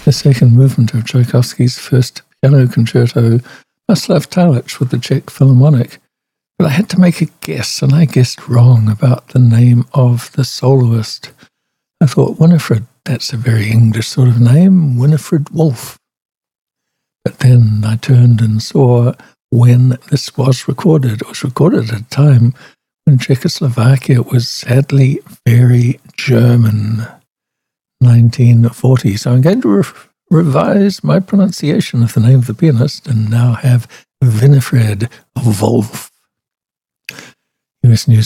The second movement of Tchaikovsky's first piano concerto, Václav Talich with the Czech Philharmonic. But I had to make a guess, and I guessed wrong about the name of the soloist. I thought, Winifred, that's a very English sort of name, Winifred Woolf. But then I turned and saw when this was recorded. It was recorded at a time when Czechoslovakia was sadly very German. 1940. So I'm going to revise my pronunciation of the name of the pianist and now have Winifred Woolf. US News